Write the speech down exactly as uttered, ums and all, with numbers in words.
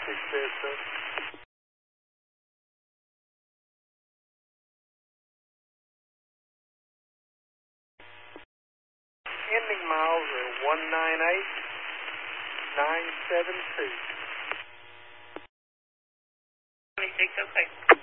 It says so. Ending miles are one nine eight nine seven two. twenty-six, okay.